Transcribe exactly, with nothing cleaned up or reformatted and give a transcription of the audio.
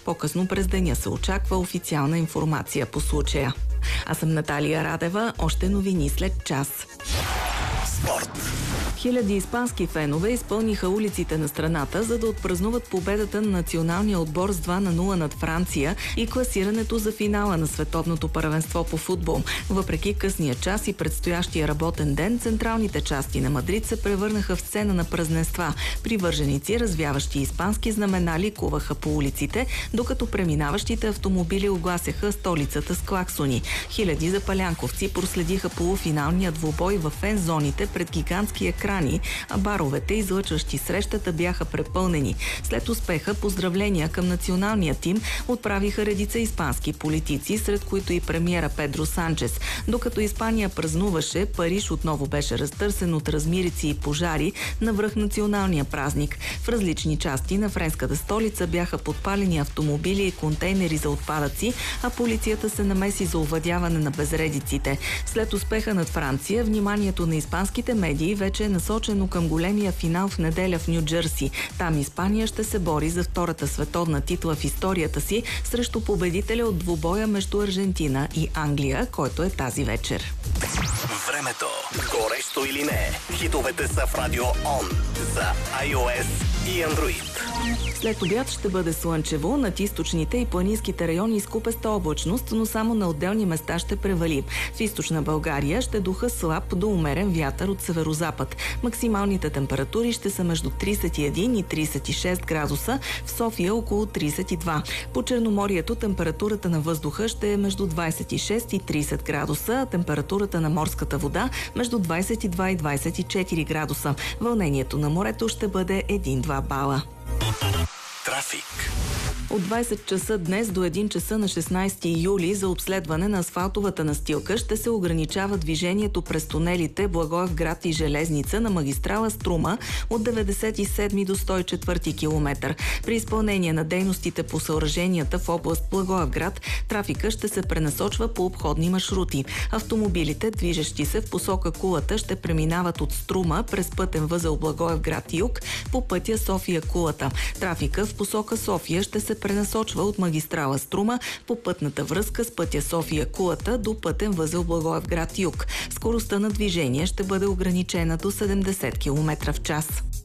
По-късно през деня се очаква официална информация по случая. Аз съм Наталия Радева. Още новини след час. Спорт. Хиляди испански фенове изпълниха улиците на страната, за да отпразнуват победата на националния отбор с два на нула над Франция и класирането за финала на световното първенство по футбол. Въпреки късния час и предстоящия работен ден, централните части на Мадрид се превърнаха в сцена на празненства. Привърженици, развяващи испански знамена, ликуваха по улиците, докато преминаващите автомобили огласяха столицата с клаксони. Хиляди запалянковци проследиха полуфиналния двубой в фен-зоните пред гигантски екрани, а баровете, излъчващи срещата, бяха препълнени. След успеха, поздравления към националния тим отправиха редица испански политици, сред които и премиера Педро Санчес. Докато Испания празнуваше, Париж отново беше разтърсен от размирици и пожари навръх националния празник. В различни части на френската столица бяха подпалени автомобили и контейнери за отпадъци, а полицията се намеси за овладяване на безредиците. След успеха над Франция, вниманието на испанските медии вече е насочено към големия финал в неделя в Ню Джърси. Там Испания ще се бори за втората световна титла в историята си срещу победителя от двубоя между Аржентина и Англия, който е тази вечер. Времето. Горещо или не? Хитовете са в Радио Он за iOS и Android. След обяд ще бъде слънчево, над източните и планинските райони изкупеста облачност, но само на отделни места ще превали. В източна България ще духа слаб до умерен вятър от северозапад. Максималните температури ще са между тридесет и един и тридесет и шест градуса, в София около тридесет и два. По Черноморието температурата на въздуха ще е между двадесет и шест и тридесет градуса, а температурата на морската вода между двадесет и два и двадесет и четири градуса. Вълнението на морето ще бъде един-два бала. Трафик. От двадесет часа днес до един часа на шестнадесети юли за обследване на асфалтовата настилка ще се ограничава движението през тунелите Благоевград и Железница на магистрала Струма от деветдесет и седми до сто и четвърти километър. При изпълнение на дейностите по съоръженията в област Благоевград, трафика ще се пренасочва по обходни маршрути. Автомобилите, движещи се в посока Кулата, ще преминават от Струма през пътен възел Благоевград-Юг по пътя София-Кулата. Трафика в посока София ще се пренасочва от магистрала Струма по пътната връзка с пътя София-Кулата до пътен възел Благоевград-Юг. Скоростта на движение ще бъде ограничена до седемдесет километра в час.